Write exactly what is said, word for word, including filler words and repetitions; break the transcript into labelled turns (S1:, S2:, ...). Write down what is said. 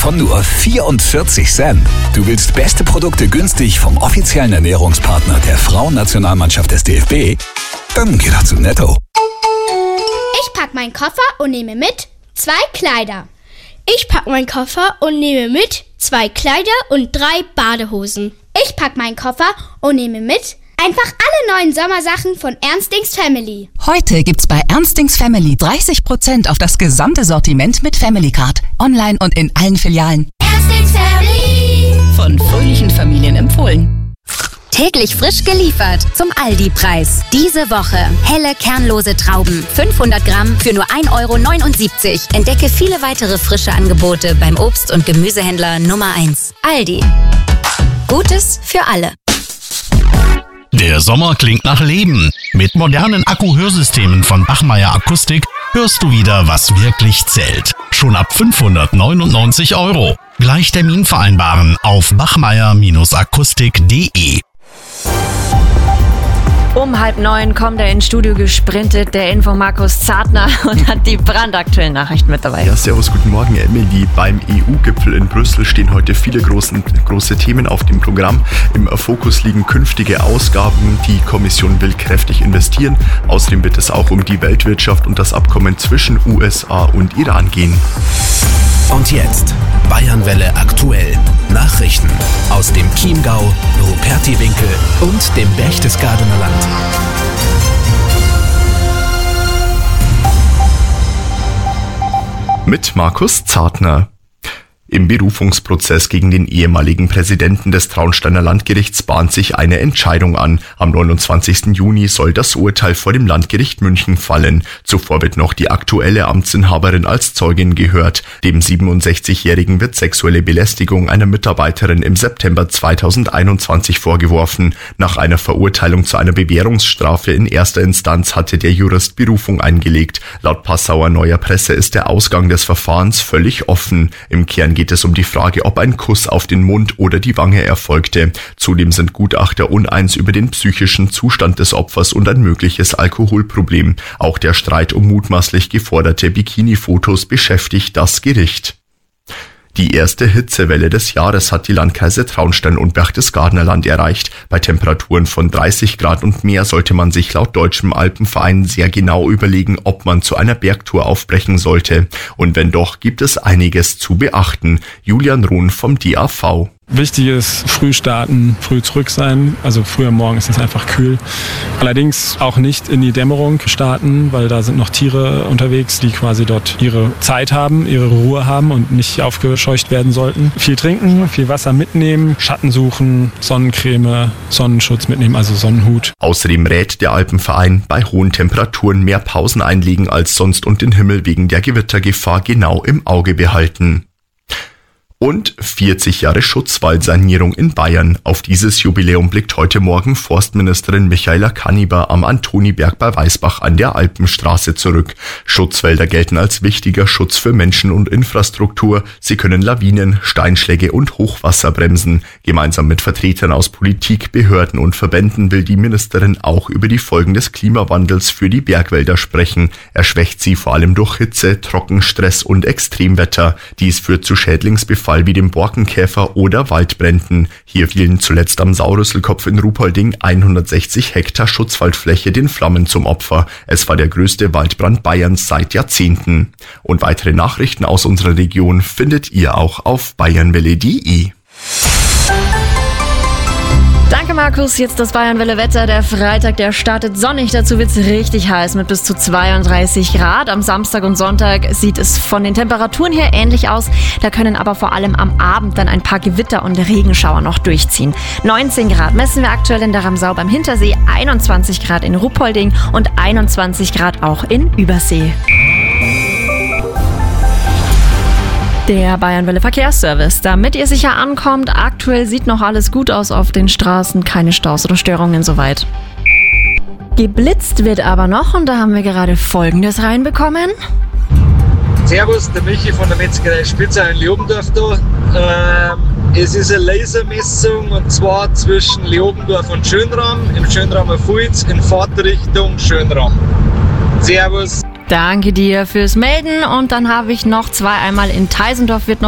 S1: von nur vierundvierzig Cent. Du willst beste Produkte günstig vom offiziellen Ernährungspartner der Frauennationalmannschaft des D F B? Dann geh doch zu Netto.
S2: Ich pack meinen Koffer und nehme mit zwei Kleider.
S3: Ich pack meinen Koffer und nehme mit zwei Kleider und drei Badehosen.
S2: Ich pack meinen Koffer und nehme mit einfach alle neuen Sommersachen von Ernstings Family.
S4: Heute gibt's bei Ernstings Family dreißig Prozent auf das gesamte Sortiment mit Family Card. Online und in allen Filialen.
S2: Ernstings Family.
S4: Von fröhlichen Familien empfohlen.
S5: Täglich frisch geliefert zum Aldi-Preis. Diese Woche helle, kernlose Trauben. fünfhundert Gramm für nur ein Euro neunundsiebzig. Entdecke viele weitere frische Angebote beim Obst- und Gemüsehändler Nummer eins. Aldi. Gutes für alle.
S6: Der Sommer klingt nach Leben. Mit modernen Akku-Hörsystemen von Bachmeier Akustik hörst du wieder, was wirklich zählt. Schon ab fünfhundertneunundneunzig Euro. Gleich Termin vereinbaren auf bachmeier Akustik punkt de.
S7: Um halb neun kommt er ins Studio gesprintet, der Infomarkus Zartner, und hat die brandaktuellen Nachrichten mit dabei.
S8: Ja, servus, guten Morgen, Emily. Beim E U-Gipfel in Brüssel stehen heute viele großen, große Themen auf dem Programm. Im Fokus liegen künftige Ausgaben. Die Kommission will kräftig investieren. Außerdem wird es auch um die Weltwirtschaft und das Abkommen zwischen U S A und Iran gehen.
S9: Und jetzt Bayernwelle aktuell. Nachrichten aus dem Chiemgau, Rupertiwinkel und dem Berchtesgadener Land.
S8: Mit Markus Zartner. Im Berufungsprozess gegen den ehemaligen Präsidenten des Traunsteiner Landgerichts bahnt sich eine Entscheidung an. Am neunundzwanzigsten Juni soll das Urteil vor dem Landgericht München fallen. Zuvor wird noch die aktuelle Amtsinhaberin als Zeugin gehört. Dem siebenundsechzigjährigen wird sexuelle Belästigung einer Mitarbeiterin im September zweitausendeinundzwanzig vorgeworfen. Nach einer Verurteilung zu einer Bewährungsstrafe in erster Instanz hatte der Jurist Berufung eingelegt. Laut Passauer Neuer Presse ist der Ausgang des Verfahrens völlig offen. Im Kern geht es um die Frage, ob ein Kuss auf den Mund oder die Wange erfolgte. Zudem sind Gutachter uneins über den psychischen Zustand des Opfers und ein mögliches Alkoholproblem. Auch der Streit um mutmaßlich geforderte Bikini-Fotos beschäftigt das Gericht. Die erste Hitzewelle des Jahres hat die Landkreise Traunstein und Berchtesgadener Land erreicht. Bei Temperaturen von dreißig Grad und mehr sollte man sich laut Deutschem Alpenverein sehr genau überlegen, ob man zu einer Bergtour aufbrechen sollte. Und wenn doch, gibt es einiges zu beachten. Julian Ruhn vom D A V.
S10: Wichtig ist, früh starten, früh zurück sein. Also früh am Morgen ist es einfach kühl. Allerdings auch nicht in die Dämmerung starten, weil da sind noch Tiere unterwegs, die quasi dort ihre Zeit haben, ihre Ruhe haben und nicht aufgescheucht werden sollten. Viel trinken, viel Wasser mitnehmen, Schatten suchen, Sonnencreme, Sonnenschutz mitnehmen, also Sonnenhut.
S8: Außerdem rät der Alpenverein, bei hohen Temperaturen mehr Pausen einlegen als sonst und den Himmel wegen der Gewittergefahr genau im Auge behalten. Und vierzig Jahre Schutzwaldsanierung in Bayern. Auf dieses Jubiläum blickt heute Morgen Forstministerin Michaela Kanniber am Antoniberg bei Weißbach an der Alpenstraße zurück. Schutzwälder gelten als wichtiger Schutz für Menschen und Infrastruktur. Sie können Lawinen, Steinschläge und Hochwasser bremsen. Gemeinsam mit Vertretern aus Politik, Behörden und Verbänden will die Ministerin auch über die Folgen des Klimawandels für die Bergwälder sprechen. Er schwächt sie vor allem durch Hitze, Trockenstress und Extremwetter. Dies führt zu Schädlingsbefall wie dem Borkenkäfer oder Waldbränden. Hier fielen zuletzt am Saurüsselkopf in Ruhpolding hundertsechzig Hektar Schutzwaldfläche den Flammen zum Opfer. Es war der größte Waldbrand Bayerns seit Jahrzehnten. Und weitere Nachrichten aus unserer Region findet ihr auch auf bayernwelle punkt de.
S7: Danke Markus, jetzt das Bayernwelle-Wetter. Der Freitag, der startet sonnig, dazu wird es richtig heiß mit bis zu zweiunddreißig Grad. Am Samstag und Sonntag sieht es von den Temperaturen her ähnlich aus. Da können aber vor allem am Abend dann ein paar Gewitter und Regenschauer noch durchziehen. neunzehn Grad messen wir aktuell in der Ramsau beim Hintersee, einundzwanzig Grad in Ruhpolding und einundzwanzig Grad auch in Übersee. Der Bayernwelle Verkehrsservice. Damit ihr sicher ankommt, aktuell sieht noch alles gut aus auf den Straßen, keine Staus oder Störungen soweit. Geblitzt wird aber noch und da haben wir gerade Folgendes reinbekommen.
S11: Servus, der Michi von der Metzgerei Spitzer in Leobendorf da. Ähm, es ist eine Lasermessung und zwar zwischen Leobendorf und Schönraum, im Schönraumer Fulz in Fahrtrichtung Schönraum. Servus.
S7: Danke dir fürs Melden und dann habe ich noch zwei. Einmal in Teisendorf wird noch